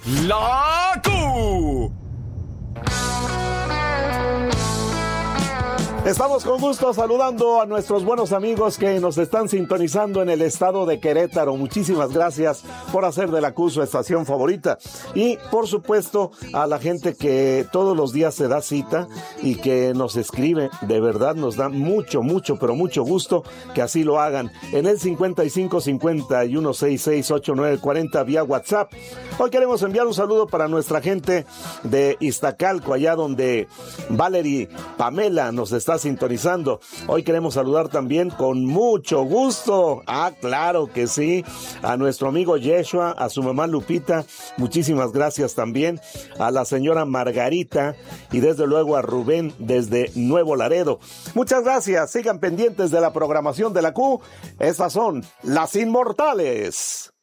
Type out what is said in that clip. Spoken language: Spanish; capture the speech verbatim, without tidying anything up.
La Q. Estamos con gusto saludando a nuestros buenos amigos que nos están sintonizando en el estado de Querétaro. Muchísimas gracias por hacer de la Q su estación favorita. Y, por supuesto, a la gente que todos los días se da cita y que nos escribe. De verdad, nos da mucho, mucho, pero mucho gusto que así lo hagan. En el cincuenta y cinco cincuenta y uno sesenta y seis ochenta y nueve cuarenta vía WhatsApp. Hoy queremos enviar un saludo para nuestra gente de Iztacalco, allá donde Valerie Pamela nos está sintonizando. Hoy queremos saludar también con mucho gusto, ah, claro que sí, a nuestro amigo Yeshua, a su mamá Lupita, muchísimas gracias también, a la señora Margarita y desde luego a Rubén desde Nuevo Laredo. Muchas gracias, sigan pendientes de la programación de la Q. Estas son las Inmortales.